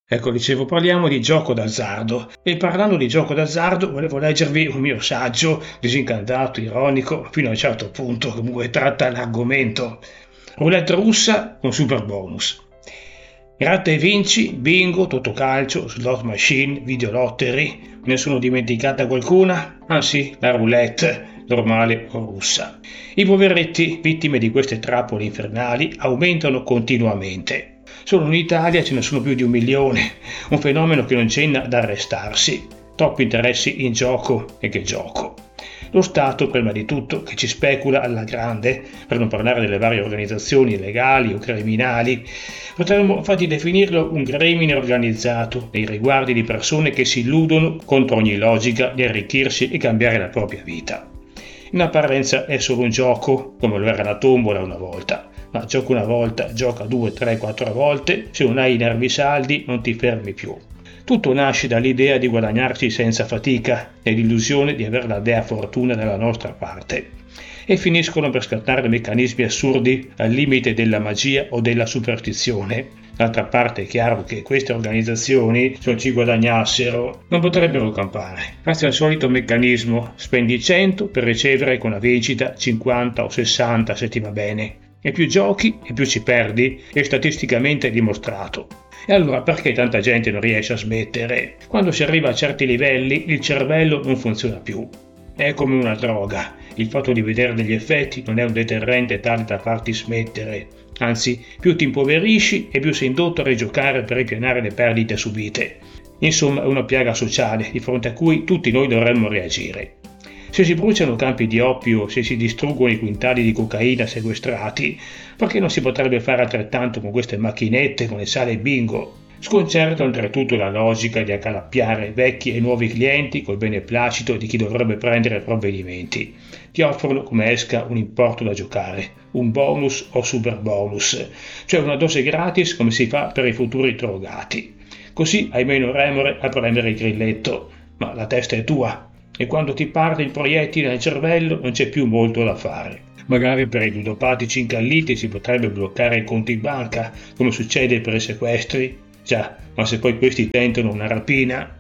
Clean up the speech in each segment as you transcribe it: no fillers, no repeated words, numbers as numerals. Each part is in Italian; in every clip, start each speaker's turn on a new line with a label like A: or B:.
A: Ecco, dicevo, parliamo di gioco d'azzardo e parlando di gioco d'azzardo volevo leggervi un mio saggio disincantato, ironico, fino a un certo punto, comunque tratta l'argomento. Roulette russa con super bonus. Gratta e vinci, bingo, totocalcio, slot machine, videolottery. Ne sono dimenticata qualcuna? Ah sì, la roulette, normale o russa. I poveretti, vittime di queste trappole infernali, aumentano continuamente. Solo in Italia ce ne sono più di 1 milione, un fenomeno che non cenna ad arrestarsi. Troppi interessi in gioco e che gioco. Lo Stato, prima di tutto, che ci specula alla grande, per non parlare delle varie organizzazioni legali o criminali, potremmo infatti definirlo un crimine organizzato nei riguardi di persone che si illudono contro ogni logica di arricchirsi e cambiare la propria vita. In apparenza è solo un gioco, come lo era la tombola una volta, ma gioca una volta, gioca 2, 3, 4 volte, se non hai i nervi saldi non ti fermi più. Tutto nasce dall'idea di guadagnarci senza fatica, nell'illusione di avere la dea fortuna dalla nostra parte, e finiscono per scattare meccanismi assurdi al limite della magia o della superstizione. D'altra parte è chiaro che queste organizzazioni, se non ci guadagnassero, non potrebbero campare. Grazie al solito meccanismo, spendi 100 per ricevere con la vincita 50 o 60 se ti va bene. E più giochi e più ci perdi, è statisticamente dimostrato. E allora perché tanta gente non riesce a smettere? Quando si arriva a certi livelli il cervello non funziona più. È come una droga. Il fatto di vedere degli effetti non è un deterrente tale da farti smettere. Anzi, più ti impoverisci e più sei indotto a rigiocare per ripianare le perdite subite. Insomma, è una piaga sociale di fronte a cui tutti noi dovremmo reagire. Se si bruciano campi di oppio, se si distruggono i quintali di cocaina sequestrati, perché non si potrebbe fare altrettanto con queste macchinette, con le sale bingo? Sconcerta oltretutto la logica di accalappiare vecchi e nuovi clienti col beneplacito di chi dovrebbe prendere provvedimenti. Ti offrono come esca un importo da giocare, un bonus o super bonus, cioè una dose gratis come si fa per i futuri drogati. Così hai meno remore a premere il grilletto, ma la testa è tua. E quando ti parte il proiettile nel cervello non c'è più molto da fare. Magari per i ludopatici incalliti si potrebbe bloccare i conti in banca, come succede per i sequestri. Già, ma se poi questi tentano una rapina?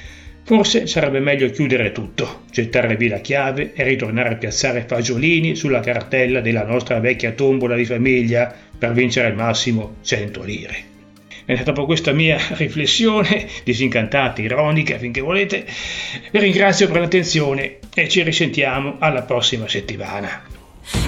A: Forse sarebbe meglio chiudere tutto, gettare via la chiave e ritornare a piazzare fagiolini sulla cartella della nostra vecchia tombola di famiglia per vincere al massimo 100 lire. E dopo questa mia riflessione disincantata, ironica, finché volete, vi ringrazio per l'attenzione e ci risentiamo alla prossima settimana.